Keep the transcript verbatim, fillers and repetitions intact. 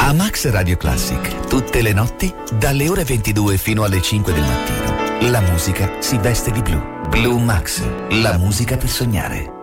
A Max Radio Classic, tutte le notti, dalle ore ventidue fino alle cinque del mattino, la musica si veste di blu. Blue Max, la musica per sognare.